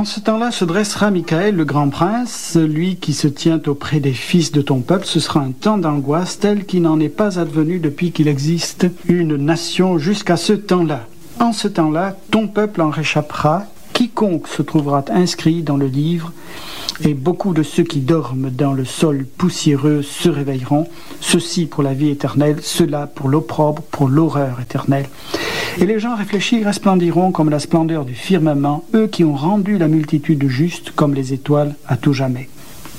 ce temps-là se dressera Michael, le grand prince, celui qui se tient auprès des fils de ton peuple. Ce sera un temps d'angoisse tel qu'il n'en est pas advenu depuis qu'il existe une nation jusqu'à ce temps-là. En ce temps-là, ton peuple en réchappera, quiconque se trouvera inscrit dans le livre, et beaucoup de ceux qui dorment dans le sol poussiéreux se réveilleront, ceux-ci pour la vie éternelle, ceux-là pour l'opprobre, pour l'horreur éternelle. Et les gens réfléchis resplendiront comme la splendeur du firmament, eux qui ont rendu la multitude juste comme les étoiles à tout jamais.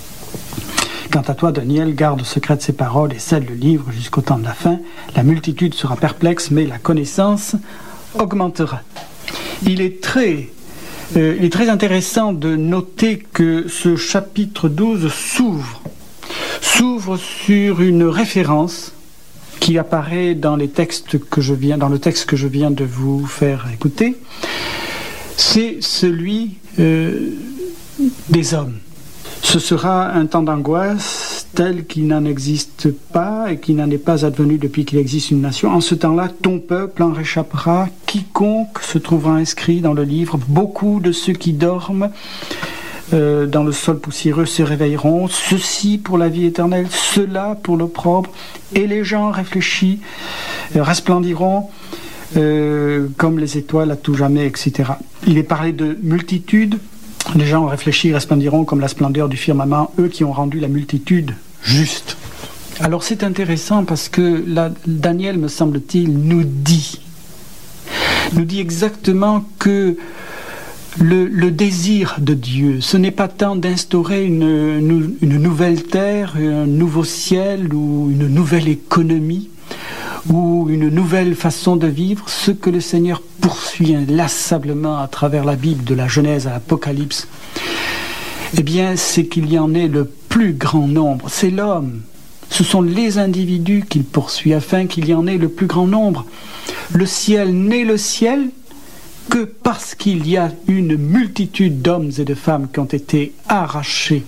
Quant à toi, Daniel, garde secrète ces paroles et scelle le livre jusqu'au temps de la fin. La multitude sera perplexe, mais la connaissance augmentera. Il est très intéressant de noter que ce chapitre 12 s'ouvre sur une référence qui apparaît dans le texte que je viens de vous faire écouter. C'est celui des hommes. Ce sera un temps d'angoisse tel qu'il n'en existe pas et qu'il n'en est pas advenu depuis qu'il existe une nation. En ce temps-là, ton peuple en réchappera, quiconque se trouvera inscrit dans le livre. Beaucoup de ceux qui dorment dans le sol poussiéreux se réveilleront, ceux-ci pour la vie éternelle, ceux-là pour l'opprobre, et les gens réfléchis resplendiront comme les étoiles à tout jamais, etc. Il est parlé de multitude. Les gens réfléchis resplendiront comme la splendeur du firmament, eux qui ont rendu la multitude juste. Alors c'est intéressant parce que là, Daniel, me semble-t-il, nous dit exactement que le désir de Dieu, ce n'est pas tant d'instaurer une nouvelle terre, un nouveau ciel ou une nouvelle économie ou une nouvelle façon de vivre. Ce que le Seigneur poursuit inlassablement à travers la Bible, de la Genèse à l'Apocalypse, eh bien, c'est qu'il y en ait le plus grand nombre. C'est l'homme. Ce sont les individus qu'il poursuit afin qu'il y en ait le plus grand nombre. Le ciel n'est le ciel que parce qu'il y a une multitude d'hommes et de femmes qui ont été arrachés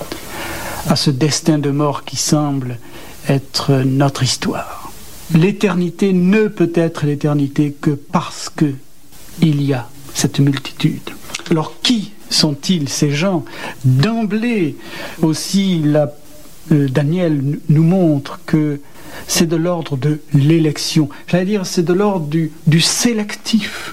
à ce destin de mort qui semble être notre histoire. L'éternité ne peut être l'éternité que parce qu'il y a cette multitude. Alors qui sont-ils ces gens? D'emblée aussi, Daniel nous montre que c'est de l'ordre de l'élection. J'allais dire, c'est de l'ordre du sélectif.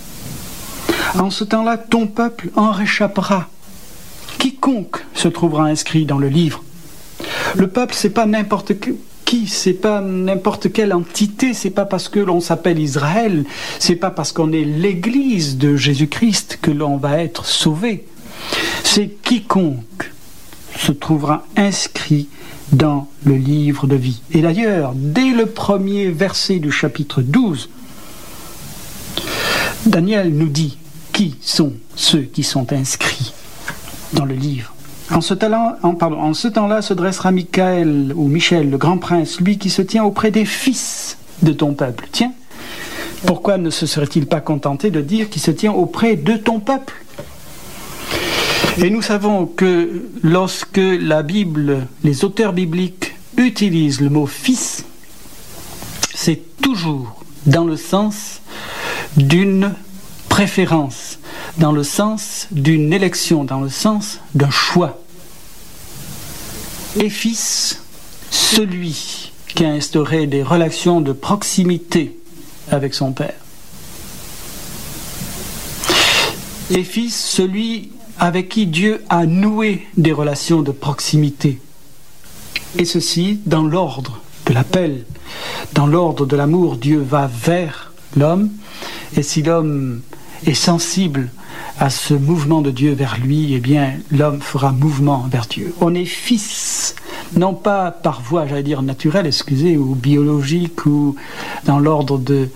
En ce temps-là, ton peuple en réchappera. Quiconque se trouvera inscrit dans le livre. Le peuple, c'est pas n'importe qui, c'est pas n'importe quelle entité, c'est pas parce que l'on s'appelle Israël, c'est pas parce qu'on est l'Église de Jésus-Christ que l'on va être sauvé. C'est quiconque se trouvera inscrit dans le livre de vie. Et d'ailleurs, dès le premier verset du chapitre 12, Daniel nous dit qui sont ceux qui sont inscrits dans le livre. En ce temps-là se dressera Michael, ou Michel, le grand prince, lui qui se tient auprès des fils de ton peuple. Tiens, pourquoi ne se serait-il pas contenté de dire qu'il se tient auprès de ton peuple? Et nous savons que lorsque la Bible, les auteurs bibliques utilisent le mot « fils », c'est toujours dans le sens d'une préférence, dans le sens d'une élection, dans le sens d'un choix. Et fils, celui qui a instauré des relations de proximité avec son père. Et fils, celui avec qui Dieu a noué des relations de proximité. Et ceci dans l'ordre de l'appel, dans l'ordre de l'amour. Dieu va vers l'homme, et si l'homme est sensible à ce mouvement de Dieu vers lui, eh bien l'homme fera mouvement vers Dieu. On est fils, non pas par voie, j'allais dire naturelle, ou biologique, ou dans l'ordre de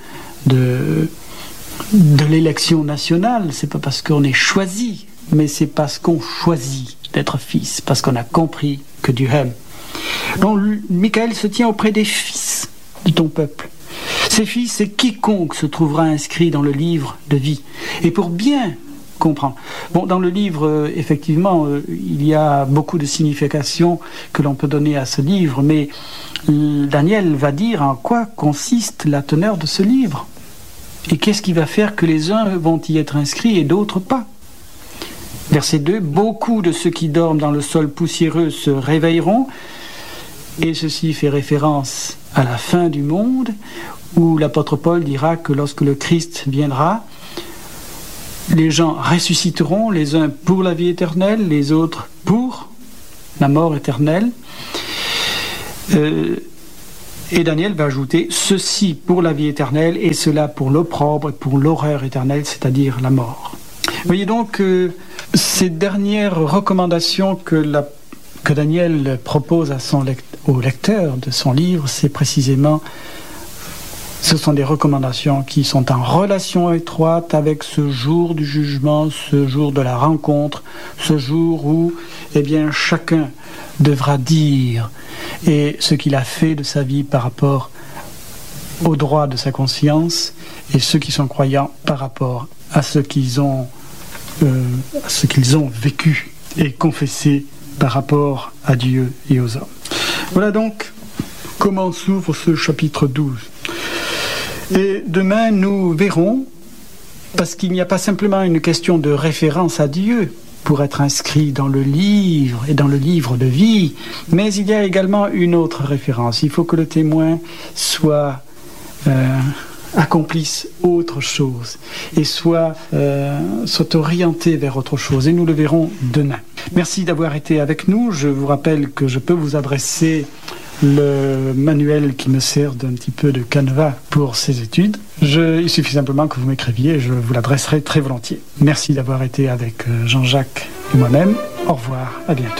l'élection nationale. C'est pas parce qu'on est choisi, mais c'est parce qu'on choisit d'être fils, parce qu'on a compris que Dieu aime. Donc Michael se tient auprès des fils de ton peuple. Ces fils, c'est quiconque se trouvera inscrit dans le livre de vie. Et pour bien comprendre, dans le livre, effectivement, il y a beaucoup de significations que l'on peut donner à ce livre, mais Daniel va dire en quoi consiste la teneur de ce livre. Et qu'est-ce qui va faire que les uns vont y être inscrits et d'autres pas. Verset 2, « Beaucoup de ceux qui dorment dans le sol poussiéreux se réveilleront. » Et ceci fait référence à la fin du monde, où l'apôtre Paul dira que lorsque le Christ viendra, les gens ressusciteront, les uns pour la vie éternelle, les autres pour la mort éternelle. Et Daniel va ajouter « Ceci pour la vie éternelle et cela pour l'opprobre et pour l'horreur éternelle, c'est-à-dire la mort. » Voyez donc ces dernières recommandations que Daniel propose au lecteur de son livre, c'est précisément, ce sont des recommandations qui sont en relation étroite avec ce jour du jugement, ce jour de la rencontre, ce jour où chacun devra dire ce qu'il a fait de sa vie par rapport au droit de sa conscience, et ceux qui sont croyants par rapport à ce qu'ils ont vécu et confessé par rapport à Dieu et aux hommes. Voilà donc comment s'ouvre ce chapitre 12. Et demain, nous verrons, parce qu'il n'y a pas simplement une question de référence à Dieu pour être inscrit dans le livre et dans le livre de vie, mais il y a également une autre référence. Il faut que le témoin accomplisse autre chose et soit orienté vers autre chose. Et nous le verrons demain. Merci d'avoir été avec nous. Je vous rappelle que je peux vous adresser le manuel qui me sert d'un petit peu de canevas pour ces études. Il suffit simplement que vous m'écriviez et je vous l'adresserai très volontiers. Merci d'avoir été avec Jean-Jacques et moi-même. Au revoir, à bientôt.